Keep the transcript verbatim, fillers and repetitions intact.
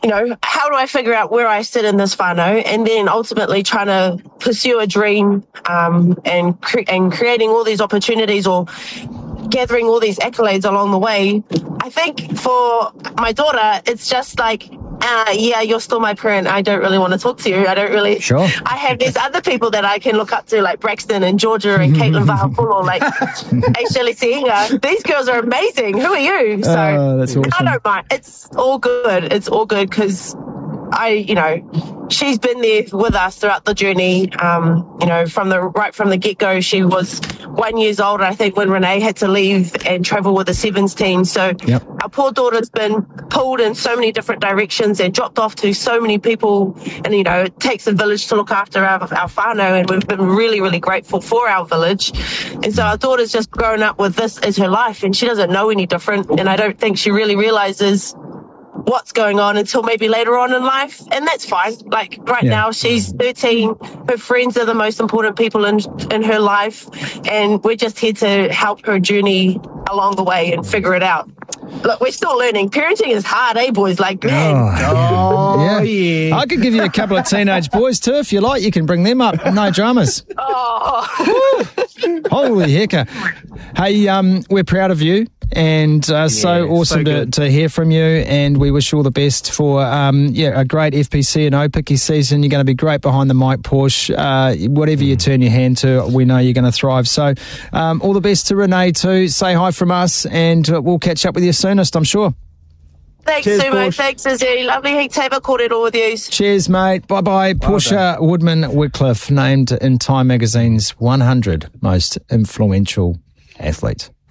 you know, how do I figure out where I sit in this whānau, and then ultimately trying to pursue a dream um, and, cre- and creating all these opportunities or gathering all these accolades along the way. I think for my daughter, it's just like, uh, yeah, you're still my parent. I don't really want to talk to you. I don't really. Sure. I have these other people that I can look up to, like Braxton and Georgia and Caitlin Vahapulo, like Shirley Sienga. These girls are amazing. Who are you? So oh, that's awesome. I don't mind. It's all good. It's all good because I, you know, she's been there with us throughout the journey. Um, you know, from the right from the get-go, she was one years old, I think, when Renee had to leave and travel with the Sevens team. So yep. Our poor daughter's been pulled in so many different directions and dropped off to so many people. And, you know, it takes a village to look after our, our whānau, and we've been really, really grateful for our village. And so our daughter's just grown up with this as her life, and she doesn't know any different. And I don't think she really realizes what's going on until maybe later on in life, and that's fine. Like right yeah. now she's thirteen, her friends are the most important people in in her life, and we're just here to help her journey along the way and figure it out. Look, we're still learning. Parenting is hard, eh, boys? Like, man. Oh, yeah. yeah. I could give you a couple of teenage boys too if you like. You can bring them up. No dramas. Oh. Holy hecker. Hey, um, we're proud of you. And uh, yeah, so awesome so to, to hear from you, and we wish you all the best for um, yeah a great F P C and Opiki season. You're going to be great behind the mic, Porsche. Uh, whatever you turn your hand to, we know you're going to thrive. So um, all the best to Renee too. Say hi from us, and uh, we'll catch up with you soonest, I'm sure. Thanks, Cheers, Sumo. Porsche. Thanks, Izzy. Lovely to have a kōrero with you. Cheers, mate. Bye-bye. Well Portia done. Woodman Wycliffe, named in Time Magazine's one hundred most influential athletes.